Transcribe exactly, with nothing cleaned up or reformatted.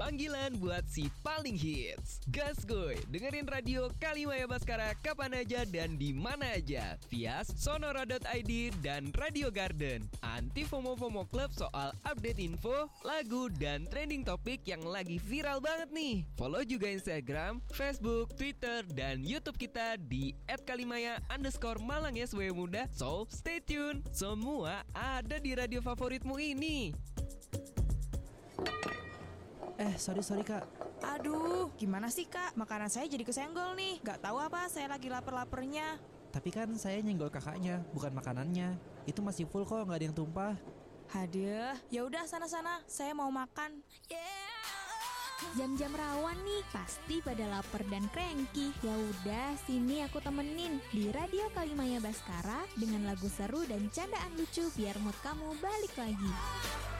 panggilan buat si paling hits. Gas goy, dengerin radio Kalimaya Baskara kapan aja dan di mana aja via sonora dot i d dan Radio Garden. Anti FOMO-FOMO Club soal update info, lagu, dan trending topik yang lagi viral banget nih. Follow juga Instagram, Facebook, Twitter, dan YouTube kita di et kalimaya underscore malang ya sebagai muda. So, stay tune. Semua ada di radio favoritmu ini. Eh, sorry, sorry kak. Aduh, gimana sih kak? Makanan saya jadi kesenggol nih. Gak tahu apa, saya lagi lapar-lapernya. Tapi kan saya nyenggol kakaknya, bukan makanannya. Itu masih full kok, gak ada yang tumpah. Haduh, ya udah sana-sana, saya mau makan. Jam-jam rawan nih, pasti pada lapar dan cranky. Ya udah, sini aku temenin di Radio Kalimaya Baskara dengan lagu seru dan candaan lucu biar mood kamu balik lagi.